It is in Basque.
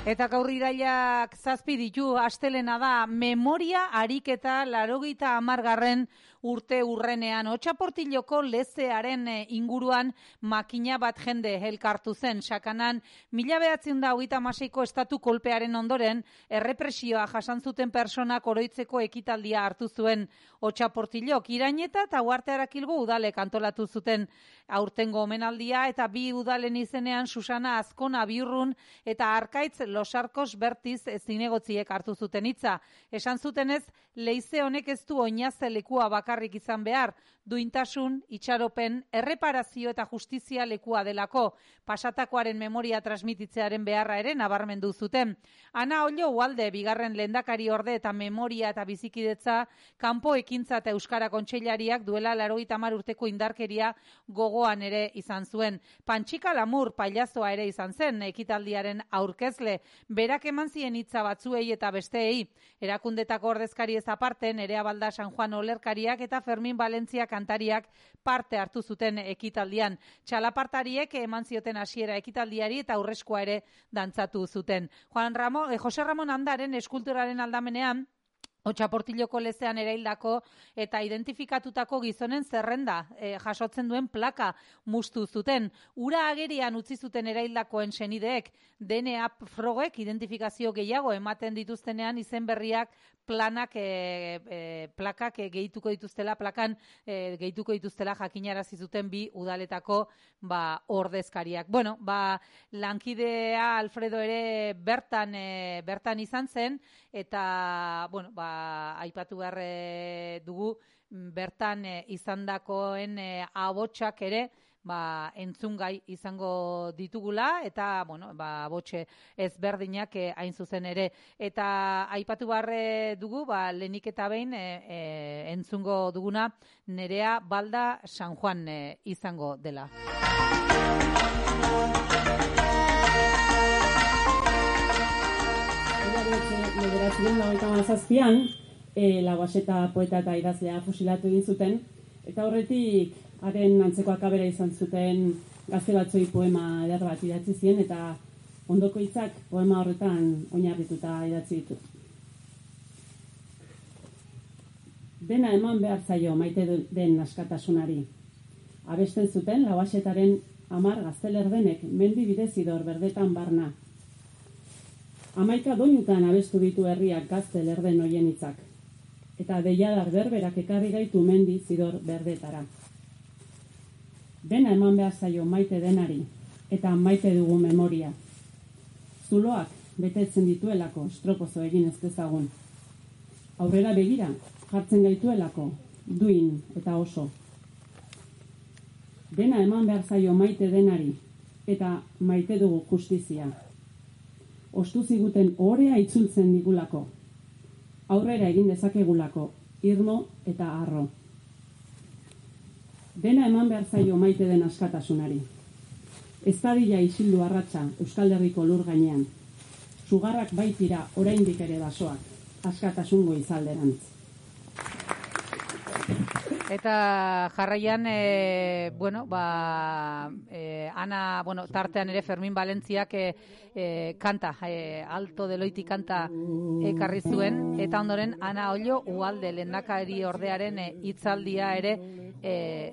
Eta gaur irailak 7 ditu, astelena da, memoria ariketa 80. urte urrenean. Otxaportiloko lezearen inguruan makina bat jende elkartu zen. Sakanan, 1926ko estatu kolpearen ondoren, errepresioa jasan zuten personak oroitzeko ekitaldia hartu zuen Otxaportilok. Iraineta eta Uarte Arakilgo udalek antolatu zuten aurtengo omenaldia, eta bi udalen izenean Susana Azkona Biurrun eta Arkaitz Losarkos Bertiz zinegotziek hartu zuten hitza. Esan zutenez, leize honek ez du oinaze lekua bakarrik izan behar, duintasun, itxaropen, erreparazio eta justizia lekua delako. Pasatakoaren memoria transmititzearen beharra ere nabarmendu zuten. Ana Ollo Ualde, bigarren lehendakari orde eta memoria eta bizikidetza kanpo ekintza eta euskara kontseilariak duela 80 urteko indarkeria gogoan ere izan zuen. Pantxika Lamur pailazoa ere izan zen ekitaldiaren aurkezle. Berak eman zien hitza batzuei eta besteei. Erakundetako ordezkari ez aparte, Nerea Balda San Juan olerkariak eta Fermin Valentzia kantariak parte hartu zuten ekitaldian. Txalapartariek eman zioten hasiera ekitaldiari eta aurreskoa ere dantzatu zuten. Jose Ramon Andaren eskulturaren aldamenean, Otxaportiloko lezean eraildako eta identifikatutako gizonen zerrenda jasotzen duen plaka mustu zuten. Ura agerian utzi zuten eraildakoen senideek, DNA frogek identifikazio gehiago ematen dituztenean izen berriak plakak gehituko dituztela, gehituko dituztela jakinarazi zuten bi udaletako ordezkariak. Bueno, lankidea Alfredo ere bertan izan zen, eta aipatu behar dugu bertan izandakoen abotsak ere entzungai izango ditugula, eta abotxe ezberdinak hain zuzen ere. Eta aipatu behar dugu, lehenik eta behin entzungo duguna Nerea Balda San Juan izango dela. Bederatziren 97an, Laguaseta poeta eta idazlea fusilatu egin zuten, eta horretik haren antzeko akabera izan zuten gazte batzoi poema eder bat idatzi zien, eta ondoko hitzak poema horretan oinarrituta idatzi ditu. Dena eman behar zaio maite den askatasunari. Abesten zuten Laguasetaren 10 gaztelerdenek mendi bidezidor berdetan barna. 11 doinutan abestu ditu herriak gazte lerden hoien hitzak, eta deiadar berberak ekarri gaitu mendi zidor berdetara. Dena eman behar zaio maite denari, eta maite dugu memoria. Zuloak betetzen dituelako estropozo egin ez dezagun. Aurrera begira jartzen gaituelako, duin eta oso. Dena eman behar zaio maite denari, eta maite dugu justizia. Ostu ziguten orea itzultzen digulako, aurrera egin dezakegulako, irmo eta harro. Dena eman behar zaio maite den askatasunari. Ez dadila isildu arratsa Euskal Herriko lur gainean. Sugarrak baitira oraindik ere basoak, askatasungo izalderantz. Eta jarraian, Ana, tartean ere Fermin Valentziak kanta, Alto de Loiti kanta ekarri zuen, eta ondoren Ana Ollo Ualde lehendakari ordearen hitzaldia ere